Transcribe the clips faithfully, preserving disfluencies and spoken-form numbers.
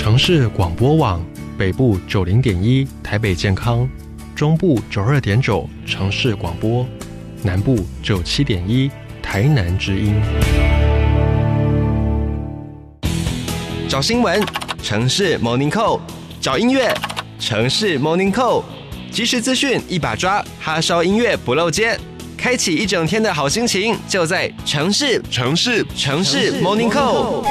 城市广播网北部九零点一台北健康，中部九二点九城市广播，南部九七点一台南之音。 找新闻，城市 Morning Call； 找音乐，城市 Morning Call。即时资讯一把抓，哈烧音乐不漏接，开启一整天的好心情，就在城市城市城市 Morning Call。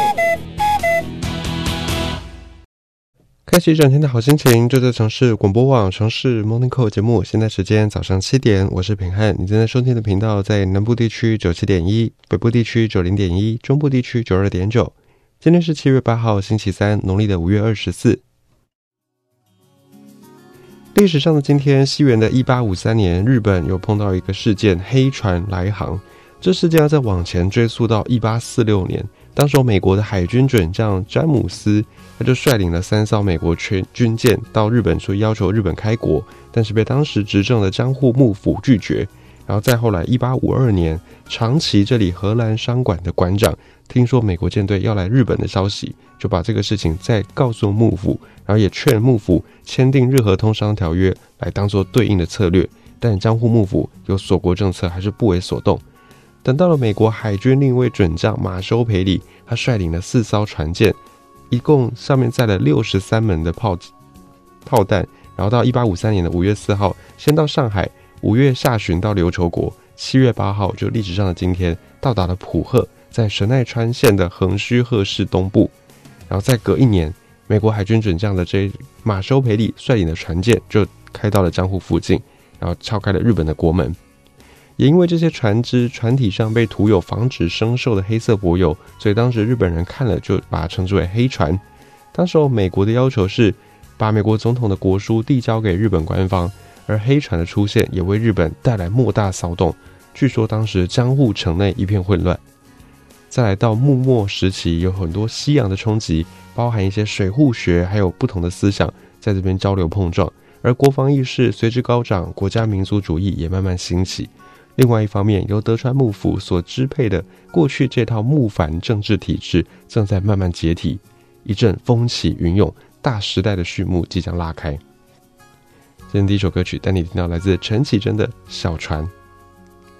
开启一整天的好心情，就在城市广播网城市 Morning Call 节目。现在时间早上七点，我是品汉。你正在收听的频道在南部地区九七点一，北部地区九零点一，中部地区九二点九。今天是七月八号，星期三，农历的五月二十四。历史上的今天，西元的一八五三年，日本有碰到一个事件，黑船来航。这事件要再往前追溯到一八四六年。当时美国的海军准将詹姆斯，他就率领了三艘美国军舰到日本去要求日本开国，但是被当时执政的江户幕府拒绝。然后再后来一八五二年，长崎这里荷兰商馆的馆长听说美国舰队要来日本的消息，就把这个事情再告诉幕府，然后也劝幕府签订日荷通商条约来当做对应的策略。但江户幕府有锁国政策，还是不为所动。等到了美国海军另一位准将马修培里，他率领了四艘船舰，一共上面载了六十三门的炮炮弹，然后到一八五三年的五月四号先到上海，五月下旬到琉球国，七月八号就历史上的今天到达了浦贺，在神奈川县的横须贺市东部。然后再隔一年，美国海军准将的这马修培里率领的船舰就开到了江户附近，然后敲开了日本的国门。也因为这些船只船体上被涂有防止生锈的黑色柏油，所以当时日本人看了就把它称之为黑船。当时美国的要求是把美国总统的国书递交给日本官方，而黑船的出现也为日本带来莫大骚动。据说当时江户城内一片混乱。再来到幕末时期，有很多西洋的冲击，包含一些水户学还有不同的思想在这边交流碰撞，而国防意识随之高涨，国家民族主义也慢慢兴起。另外一方面，由德川幕府所支配的过去这套幕藩政治体制正在慢慢解体，一阵风起云涌，大时代的序幕即将拉开。今天第一首歌曲带你听到来自陈绮贞的《小船》。